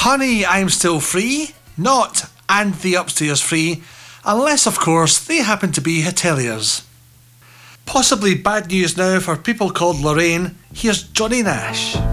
Honey, I'm Still Free, not And the Upstairs Free, unless of course they happen to be hoteliers. Possibly bad news now for people called Lorraine. Here's Johnny Nash.